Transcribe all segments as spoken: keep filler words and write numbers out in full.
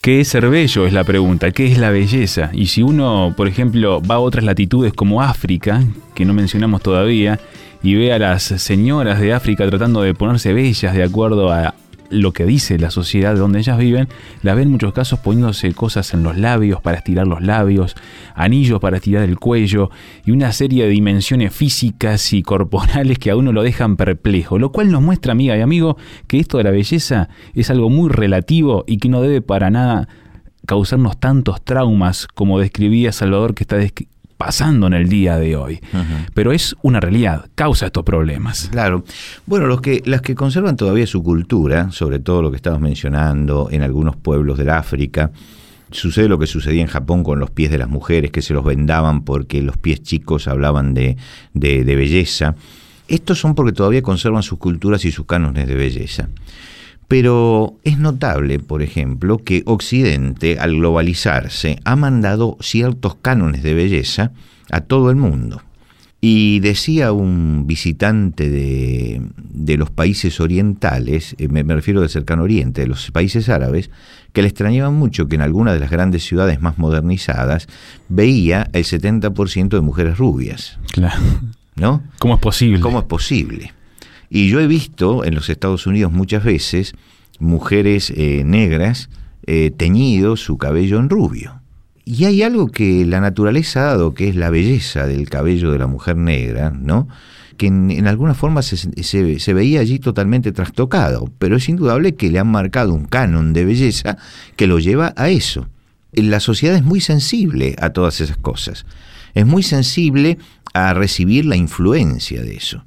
¿Qué es ser bello? Es la pregunta. ¿Qué es la belleza? Y si uno, por ejemplo, va a otras latitudes como África, que no mencionamos todavía, y ve a las señoras de África tratando de ponerse bellas de acuerdo a lo que dice la sociedad de donde ellas viven, las ven en muchos casos poniéndose cosas en los labios para estirar los labios, anillos para estirar el cuello y una serie de dimensiones físicas y corporales que a uno lo dejan perplejo, lo cual nos muestra, amiga y amigo, que esto de la belleza es algo muy relativo y que no debe para nada causarnos tantos traumas como describía Salvador que está describiendo pasando en el día de hoy. Uh-huh. Pero es una realidad, causa estos problemas. Claro. Bueno, los que, las que conservan todavía su cultura, sobre todo lo que estabas mencionando en algunos pueblos del África, sucede lo que sucedía en Japón con los pies de las mujeres, que se los vendaban porque los pies chicos hablaban de, de, de belleza. Estos son porque todavía conservan sus culturas y sus cánones de belleza. Pero es notable, por ejemplo, que Occidente, al globalizarse, ha mandado ciertos cánones de belleza a todo el mundo. Y decía un visitante de, de los países orientales, eh, me, me refiero del cercano oriente, de los países árabes, que le extrañaban mucho que en algunas de las grandes ciudades más modernizadas veía el setenta por ciento de mujeres rubias. Claro. ¿No? ¿Cómo es posible? ¿Cómo es posible? Y yo he visto en los Estados Unidos muchas veces mujeres eh, negras eh, teñido su cabello en rubio. Y hay algo que la naturaleza ha dado, que es la belleza del cabello de la mujer negra, ¿no? Que en, en alguna forma se, se, se veía allí totalmente trastocado, pero es indudable que le han marcado un canon de belleza que lo lleva a eso. La sociedad es muy sensible a todas esas cosas, es muy sensible a recibir la influencia de eso.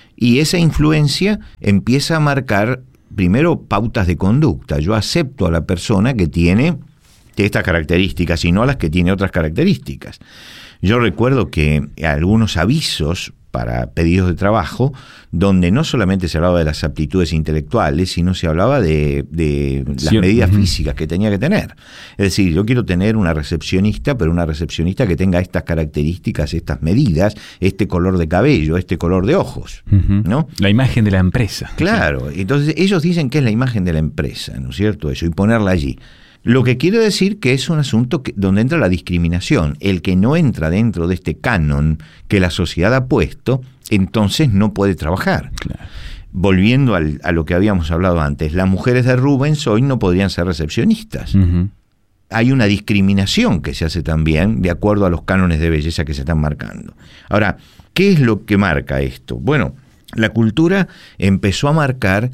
Y esa influencia empieza a marcar, primero, pautas de conducta. Yo acepto a la persona que tiene estas características y no a las que tiene otras características. Yo recuerdo que algunos avisos para pedidos de trabajo, donde no solamente se hablaba de las aptitudes intelectuales, sino se hablaba de, de las sí, medidas uh-huh. físicas que tenía que tener. Es decir, yo quiero tener una recepcionista, pero una recepcionista que tenga estas características, estas medidas, este color de cabello, este color de ojos, uh-huh. ¿no? La imagen de la empresa. Claro, entonces ellos dicen que es la imagen de la empresa, ¿no es cierto? Eso, y ponerla allí. Lo que quiere decir que es un asunto que, donde entra la discriminación. El que no entra dentro de este canon que la sociedad ha puesto, entonces no puede trabajar. Claro. Volviendo al, a lo que habíamos hablado antes, las mujeres de Rubens hoy no podrían ser recepcionistas. Uh-huh. Hay una discriminación que se hace también de acuerdo a los cánones de belleza que se están marcando. Ahora, ¿qué es lo que marca esto? Bueno, la cultura empezó a marcar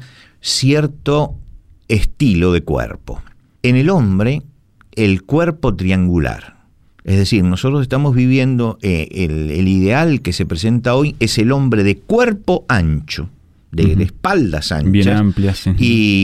cierto estilo de cuerpo. En el hombre, el cuerpo triangular. Es decir, nosotros estamos viviendo, eh, el, el ideal que se presenta hoy es el hombre de cuerpo ancho, de, uh-huh. de espaldas anchas, bien amplias, sí.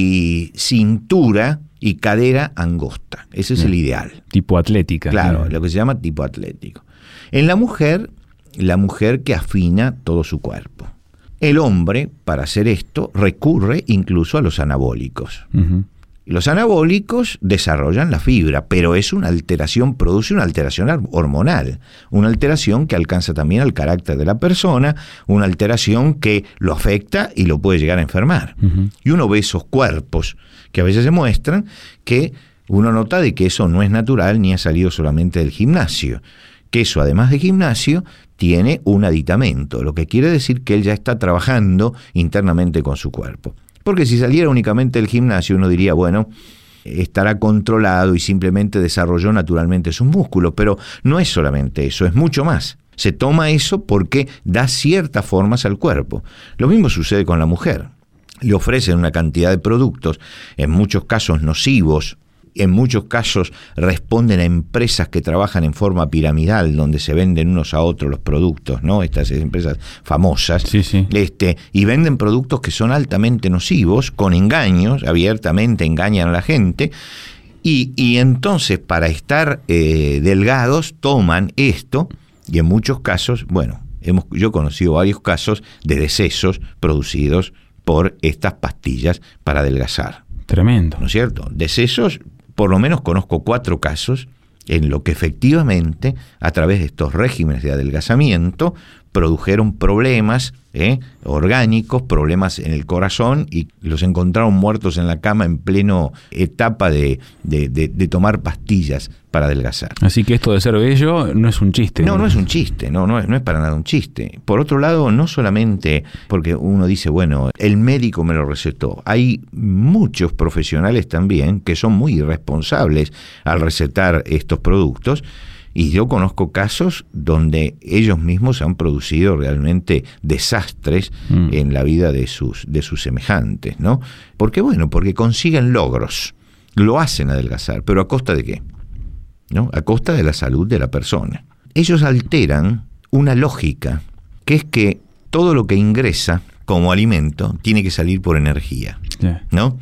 y cintura y cadera angosta. Ese es sí. el ideal. Tipo atlética. Claro, sí. lo que se llama tipo atlético. En la mujer, la mujer que afina todo su cuerpo. El hombre, para hacer esto, recurre incluso a los anabólicos. Uh-huh. Los anabólicos desarrollan la fibra, pero es una alteración, produce una alteración hormonal, una alteración que alcanza también al carácter de la persona, una alteración que lo afecta y lo puede llegar a enfermar. Uh-huh. Y uno ve esos cuerpos que a veces se muestran que uno nota de que eso no es natural ni ha salido solamente del gimnasio, que eso además de gimnasio tiene un aditamento, lo que quiere decir que él ya está trabajando internamente con su cuerpo. Porque si saliera únicamente del gimnasio, uno diría, bueno, estará controlado y simplemente desarrolló naturalmente sus músculos, pero no es solamente eso, es mucho más. Se toma eso porque da ciertas formas al cuerpo. Lo mismo sucede con la mujer. Le ofrecen una cantidad de productos, en muchos casos nocivos, en muchos casos responden a empresas que trabajan en forma piramidal, donde se venden unos a otros los productos, ¿no? Estas empresas famosas, sí, sí. Este, y venden productos que son altamente nocivos, con engaños, abiertamente engañan a la gente, y, y entonces para estar eh, delgados toman esto, y en muchos casos, bueno, hemos, yo he conocido varios casos de decesos producidos por estas pastillas para adelgazar. Tremendo. ¿No es cierto? Decesos, por lo menos conozco cuatro casos en lo que efectivamente, a través de estos regímenes de adelgazamiento, produjeron problemas ¿eh? orgánicos, problemas en el corazón, y los encontraron muertos en la cama en pleno etapa de, de, de, de tomar pastillas para adelgazar. Así que esto de ser bello no es un chiste. No, no es un chiste, no, no es, no es para nada un chiste. Por otro lado, no solamente porque uno dice, bueno, el médico me lo recetó. Hay muchos profesionales también que son muy irresponsables al recetar estos productos. Y yo conozco casos donde ellos mismos han producido realmente desastres mm. en la vida de sus, de sus semejantes, ¿no? ¿Por qué? Bueno, porque consiguen logros, lo hacen adelgazar, pero ¿a costa de qué? ¿No? A costa de la salud de la persona. Ellos alteran una lógica, que es que todo lo que ingresa como alimento tiene que salir por energía, yeah. ¿no?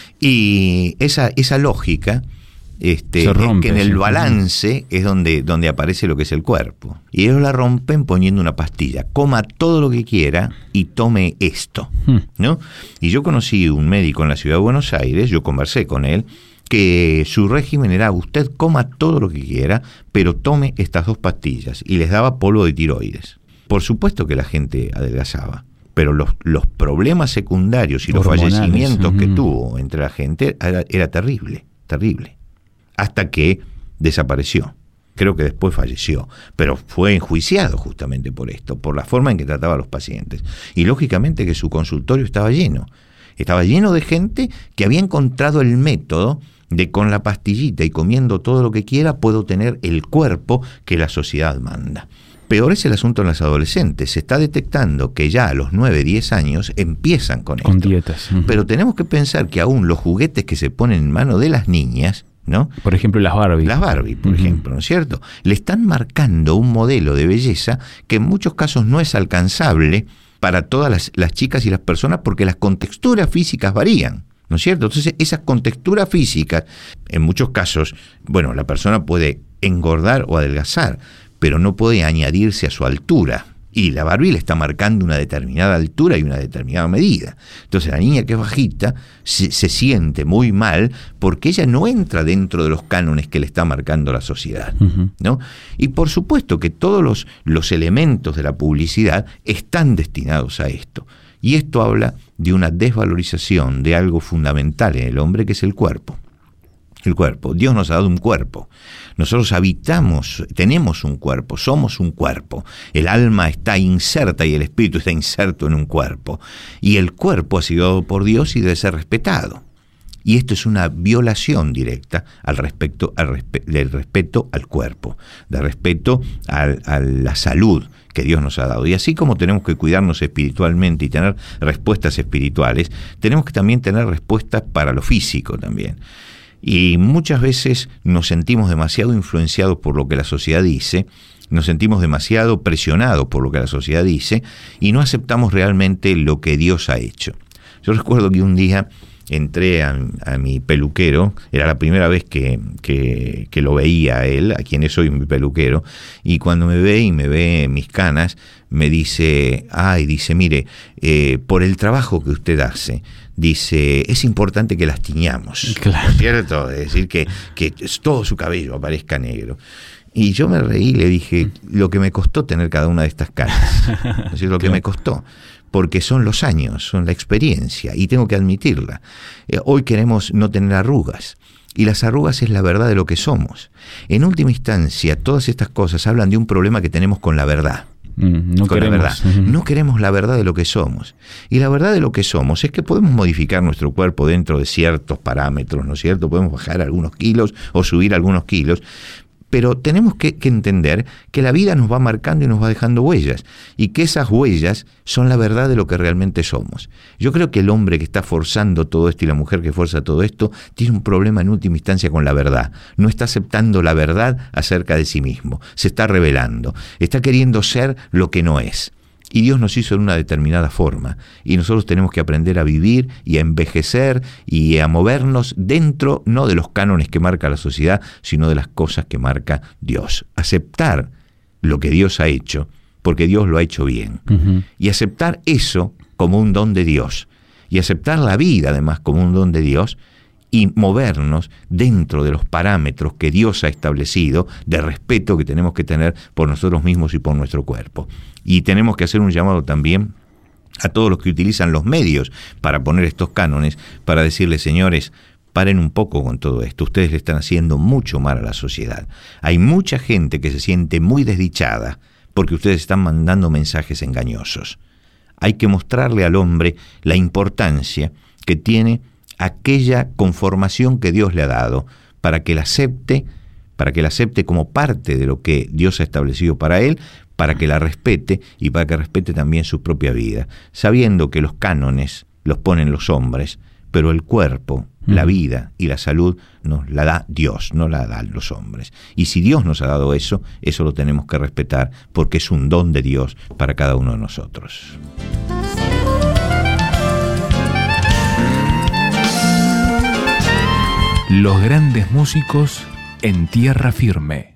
Y esa, esa lógica... Este, rompe, que en el sí. balance es donde, donde aparece lo que es el cuerpo. Y ellos la rompen poniendo una pastilla. Coma todo lo que quiera y tome esto, hmm. ¿no? Y yo conocí un médico en la ciudad de Buenos Aires, yo conversé con él, que su régimen era: usted coma todo lo que quiera, pero tome estas dos pastillas. Y les daba polvo de tiroides. Por supuesto que la gente adelgazaba, pero los, los problemas secundarios y los Hormonales. fallecimientos uh-huh. que tuvo entre la gente era, era terrible, terrible. Hasta que desapareció. Creo que después falleció, pero fue enjuiciado justamente por esto, por la forma en que trataba a los pacientes. Y lógicamente que su consultorio estaba lleno. Estaba lleno de gente que había encontrado el método de, con la pastillita y comiendo todo lo que quiera, puedo tener el cuerpo que la sociedad manda. Peor es el asunto en las adolescentes. Se está detectando que ya a los nueve, diez años empiezan con esto. Con dietas. Uh-huh. Pero tenemos que pensar que aún los juguetes que se ponen en manos de las niñas, ¿no? Por ejemplo, las Barbie. Las Barbie, por uh-huh. ejemplo, ¿no es cierto? Le están marcando un modelo de belleza que en muchos casos no es alcanzable para todas las, las chicas y las personas, porque las contexturas físicas varían, ¿no es cierto? Entonces, esas contexturas físicas, en muchos casos, bueno, la persona puede engordar o adelgazar, pero no puede añadirse a su altura. Y la Barbie le está marcando una determinada altura y una determinada medida. Entonces la niña que es bajita se, se siente muy mal porque ella no entra dentro de los cánones que le está marcando la sociedad, uh-huh. ¿no? Y por supuesto que todos los, los elementos de la publicidad están destinados a esto. Y esto habla de una desvalorización de algo fundamental en el hombre, que es el cuerpo. El cuerpo. Dios nos ha dado un cuerpo. Nosotros habitamos, tenemos un cuerpo, somos un cuerpo. El alma está inserta y el espíritu está inserto en un cuerpo. Y el cuerpo ha sido dado por Dios y debe ser respetado. Y esto es una violación directa al respecto, al respe- del respeto al cuerpo, del respeto al, a la salud que Dios nos ha dado. Y así como tenemos que cuidarnos espiritualmente y tener respuestas espirituales, tenemos que también tener respuestas para lo físico también. Y muchas veces nos sentimos demasiado influenciados por lo que la sociedad dice, nos sentimos demasiado presionados por lo que la sociedad dice y no aceptamos realmente lo que Dios ha hecho. Yo recuerdo que un día entré a, a mi peluquero, era la primera vez que, que, que lo veía a él, a quien es hoy mi peluquero, y cuando me ve y me ve mis canas, me dice, ay, dice, mire, eh, por el trabajo que usted hace, dice, es importante que las tiñamos, claro. ¿Cierto? Es decir, que, que todo su cabello aparezca negro. Y yo me reí y le dije, lo que me costó tener cada una de estas canas, es decir, lo que me costó, porque son los años, son la experiencia, y tengo que admitirla. Eh, hoy queremos no tener arrugas, y las arrugas es la verdad de lo que somos. En última instancia, todas estas cosas hablan de un problema que tenemos con la verdad. Mm, no con queremos. La verdad. Uh-huh. No queremos la verdad de lo que somos. Y la verdad de lo que somos es que podemos modificar nuestro cuerpo dentro de ciertos parámetros, ¿no es cierto? Podemos bajar algunos kilos o subir algunos kilos. Pero tenemos que, que entender que la vida nos va marcando y nos va dejando huellas, y que esas huellas son la verdad de lo que realmente somos. Yo creo que el hombre que está forzando todo esto y la mujer que fuerza todo esto tiene un problema en última instancia con la verdad. No está aceptando la verdad acerca de sí mismo, se está rebelando, está queriendo ser lo que no es. Y Dios nos hizo en una determinada forma, y nosotros tenemos que aprender a vivir y a envejecer y a movernos dentro, no de los cánones que marca la sociedad, sino de las cosas que marca Dios. Aceptar lo que Dios ha hecho, porque Dios lo ha hecho bien. Uh-huh. Y aceptar eso como un don de Dios. Y aceptar la vida, además, como un don de Dios, y movernos dentro de los parámetros que Dios ha establecido de respeto que tenemos que tener por nosotros mismos y por nuestro cuerpo. Y tenemos que hacer un llamado también a todos los que utilizan los medios para poner estos cánones, para decirles, señores, paren un poco con todo esto. Ustedes le están haciendo mucho mal a la sociedad. Hay mucha gente que se siente muy desdichada porque ustedes están mandando mensajes engañosos. Hay que mostrarle al hombre la importancia que tiene aquella conformación que Dios le ha dado para que la acepte, para que la acepte como parte de lo que Dios ha establecido para él, para que la respete y para que respete también su propia vida, sabiendo que los cánones los ponen los hombres, pero el cuerpo, la vida y la salud nos la da Dios, no la dan los hombres. Y si Dios nos ha dado eso, eso lo tenemos que respetar porque es un don de Dios para cada uno de nosotros. Los grandes músicos en tierra firme.